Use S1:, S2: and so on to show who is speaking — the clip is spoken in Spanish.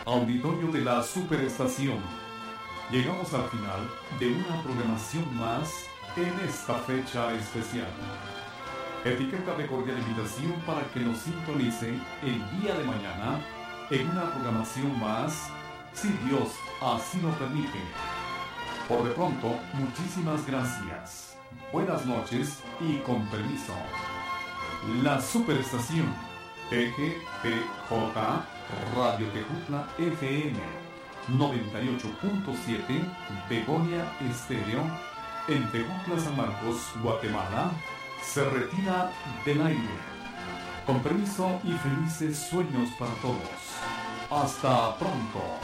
S1: Auditorio de la Superestación. Llegamos al final de una programación más en esta fecha especial. Etiqueta de cordial invitación para que nos sintonicen el día de mañana en una programación más, si Dios así lo permite. Por de pronto, muchísimas gracias. Buenas noches y con permiso. La Superestación TGPJ Radio Tejutla FM 98.7 Begonia Estéreo en Tejutla, San Marcos, Guatemala, se retira del aire. Con permiso y felices sueños para todos. Hasta pronto.